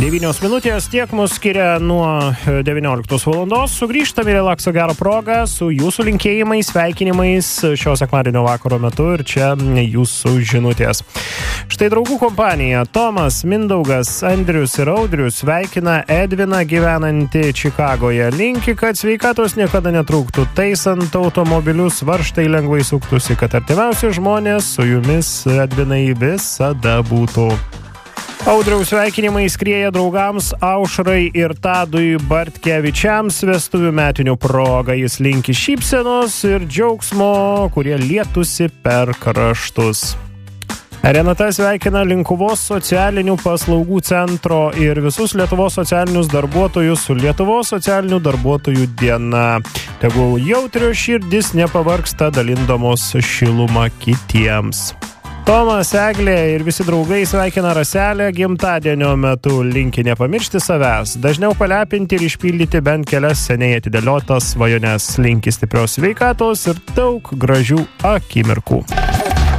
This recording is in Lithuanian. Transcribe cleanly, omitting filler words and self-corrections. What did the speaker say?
9 minutės tiek mus skiria nuo 19 valandos. Sugrįžtam į relakso gerą progą su jūsų linkėjimais, sveikinimais šio sekmadienio vakaro metu ir čia jūsų žinutės. Štai draugų kompanija Tomas, Mindaugas, Andrius ir Audrius sveikina Edviną gyvenantį Čikagoje. Linki, kad sveikatos niekada netrūktų, taisant automobilius varžtai lengvai suktųsi, kad artimiausi žmonės su jumis, Edvinai, visada būtų. Audriaus sveikinimai skrieja draugams Aušrai ir Tadui Bartkevičiams vestuvių metinių proga. Jis linki šypsenos ir džiaugsmo, kurie lietusi per kraštus. Renata sveikina Linkuvos socialinių paslaugų centro ir visus Lietuvos socialinius darbuotojus su Lietuvos socialinių darbuotojų diena. Tegul jautrio širdis nepavargsta dalindamos šilumą kitiems. Tomas, Eglė ir visi draugai sveikina Raselę gimtadienio metu. Linki nepamiršti savęs, dažniau palepinti ir išpildyti bent kelias seniai atidėliotas svajones. Linki stiprios sveikatos ir daug gražių akimirkų.